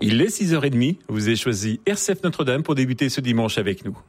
Il est 6h30, vous avez choisi RCF Notre-Dame pour débuter ce dimanche avec nous.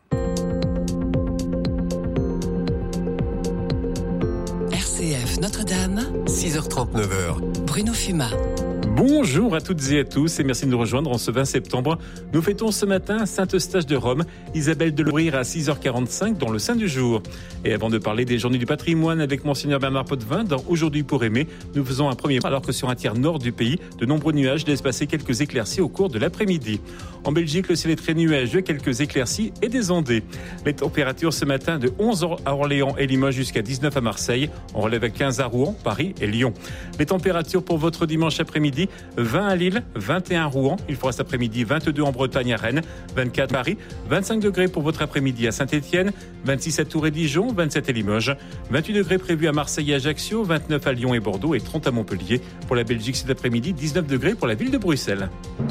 RCF Notre-Dame, 6h39. Bruno Fumat. Bonjour à toutes et à tous et merci de nous rejoindre en ce 20 septembre. Nous fêtons ce matin Saint-Eustache de Rome, Isabelle de Lourire à 6h45 dans le Saint du jour. Et avant de parler des journées du patrimoine avec Monseigneur Bernard Potvin, dans Aujourd'hui pour aimer, nous faisons un premier pas alors que sur un tiers nord du pays, de nombreux nuages laissent passer quelques éclaircies au cours de l'après-midi. En Belgique, le ciel est très nuageux, quelques éclaircies et des ondées. Les températures ce matin de 11 à Orléans et Limoges jusqu'à 19 à Marseille. On relève à 15 à Rouen, Paris et Lyon. Les températures pour votre dimanche après-midi, 20 à Lille, 21 à Rouen. Il fera cet après-midi 22 en Bretagne à Rennes, 24 à Paris, 25 degrés pour votre après-midi à Saint-Étienne, 26 à Tours et Dijon, 27 à Limoges, 28 degrés prévus à Marseille et Ajaccio, 29 à Lyon et Bordeaux et 30 à Montpellier. Pour la Belgique cet après-midi, 19 degrés pour la ville de Bruxelles.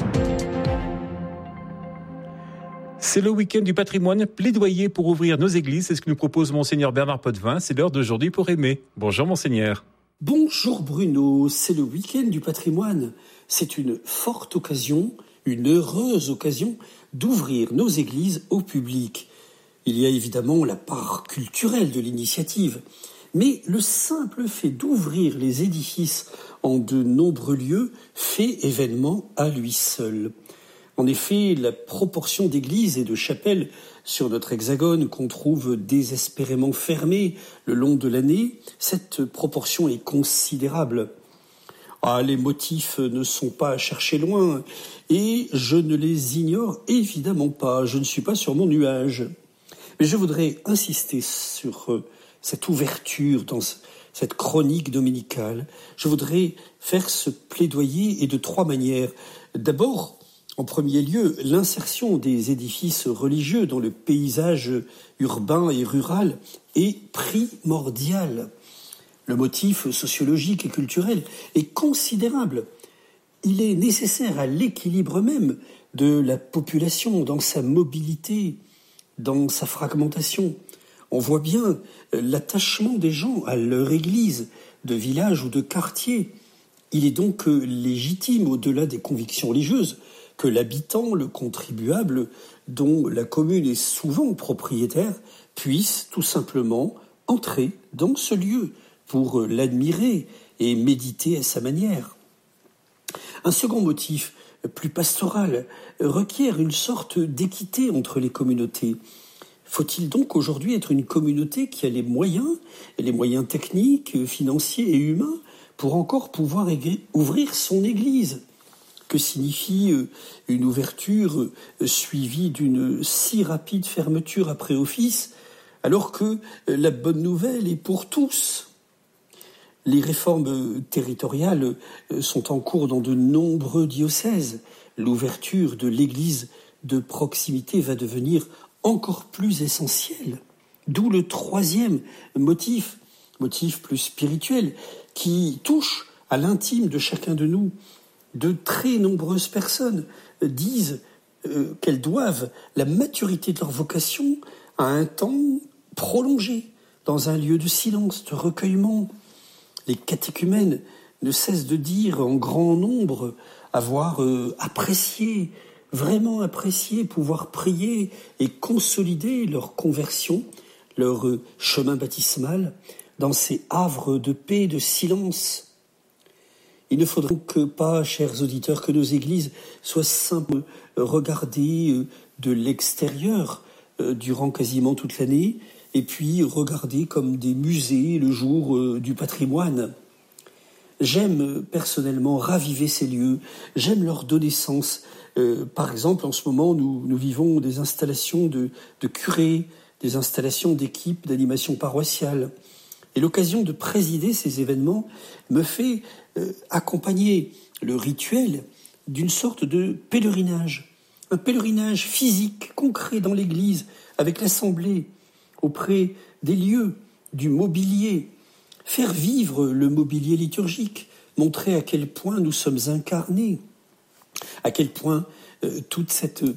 C'est le week-end du patrimoine, plaidoyer pour ouvrir nos églises. C'est ce que nous propose Monseigneur Bernard Potvin. C'est l'heure d'Aujourd'hui pour aimer. Bonjour Monseigneur. Bonjour Bruno, c'est le week-end du patrimoine. C'est une forte occasion, une heureuse occasion d'ouvrir nos églises au public. Il y a évidemment la part culturelle de l'initiative, mais le simple fait d'ouvrir les édifices en de nombreux lieux fait événement à lui seul. En effet, la proportion d'églises et de chapelles sur notre hexagone qu'on trouve désespérément fermées le long de l'année, cette proportion est considérable. Les motifs ne sont pas à chercher loin et je ne les ignore évidemment pas. Je ne suis pas sur mon nuage. Mais je voudrais insister sur cette ouverture dans cette chronique dominicale. Je voudrais faire ce plaidoyer et de trois manières. D'abord, en premier lieu, l'insertion des édifices religieux dans le paysage urbain et rural est primordiale. Le motif sociologique et culturel est considérable. Il est nécessaire à l'équilibre même de la population dans sa mobilité, dans sa fragmentation. On voit bien l'attachement des gens à leur église, de village ou de quartier. Il est donc légitime, au-delà des convictions religieuses, que l'habitant, le contribuable, dont la commune est souvent propriétaire, puisse tout simplement entrer dans ce lieu pour l'admirer et méditer à sa manière. Un second motif, plus pastoral, requiert une sorte d'équité entre les communautés. Faut-il donc aujourd'hui être une communauté qui a les moyens techniques, financiers et humains pour encore pouvoir ouvrir son église ? Que signifie une ouverture suivie d'une si rapide fermeture après office, alors que la bonne nouvelle est pour tous ? Les réformes territoriales sont en cours dans de nombreux diocèses. L'ouverture de l'église de proximité va devenir encore plus essentielle. D'où le troisième motif plus spirituel, qui touche à l'intime de chacun de nous. De très nombreuses personnes disent qu'elles doivent la maturité de leur vocation à un temps prolongé, dans un lieu de silence, de recueillement. Les catéchumènes ne cessent de dire en grand nombre avoir apprécié, vraiment apprécié, pouvoir prier et consolider leur conversion, leur chemin baptismal, dans ces havres de paix, de silence. Il ne faudrait donc pas, chers auditeurs, que nos églises soient simplement regardées de l'extérieur durant quasiment toute l'année, et puis regardées comme des musées le jour du patrimoine. J'aime personnellement raviver ces lieux, j'aime leur donner sens. Par exemple, en ce moment, nous vivons des installations de curés, des installations d'équipes d'animation paroissiale. Et l'occasion de présider ces événements me fait accompagner le rituel d'une sorte de pèlerinage. Un pèlerinage physique, concret dans l'église, avec l'assemblée, auprès des lieux, du mobilier. Faire vivre le mobilier liturgique, montrer à quel point nous sommes incarnés, à quel point toute cette